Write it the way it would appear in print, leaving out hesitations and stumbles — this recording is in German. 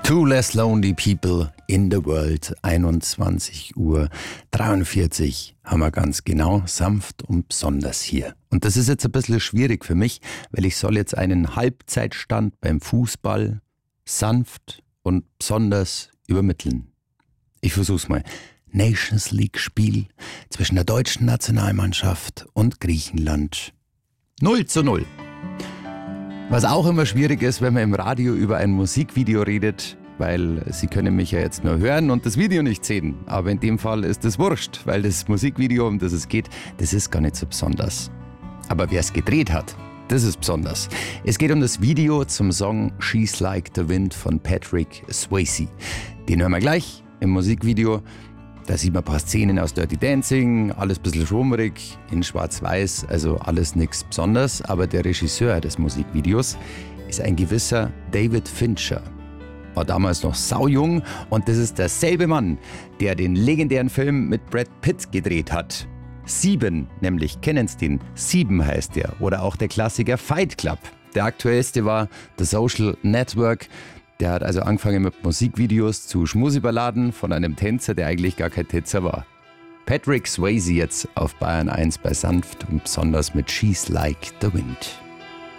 Two less lonely people in the world, 21:43 Uhr haben wir ganz genau, sanft und besonders hier. Und das ist jetzt ein bisschen schwierig für mich, weil ich soll jetzt einen Halbzeitstand beim Fußball sanft und besonders übermitteln. Ich versuch's mal. Nations League Spiel zwischen der deutschen Nationalmannschaft und Griechenland. 0:0. Was auch immer schwierig ist, wenn man im Radio über ein Musikvideo redet, weil Sie können mich ja jetzt nur hören und das Video nicht sehen. Aber in dem Fall ist es wurscht, weil das Musikvideo, um das es geht, das ist gar nicht so besonders. Aber wer es gedreht hat, das ist besonders. Es geht um das Video zum Song She's Like the Wind von Patrick Swayze. Den hören wir gleich im Musikvideo. Da sieht man ein paar Szenen aus Dirty Dancing, alles ein bisschen schwummrig, in schwarz-weiß, also alles nichts Besonderes. Aber der Regisseur des Musikvideos ist ein gewisser David Fincher. War damals noch saujung und das ist derselbe Mann, der den legendären Film mit Brad Pitt gedreht hat. 7, nämlich kennen Sie den? 7 heißt der. Oder auch der Klassiker Fight Club. Der aktuellste war The Social Network. Der hat also angefangen mit Musikvideos zu Schmusiballaden von einem Tänzer, der eigentlich gar kein Tänzer war. Patrick Swayze jetzt auf Bayern 1 bei sanft und besonders mit She's Like the Wind.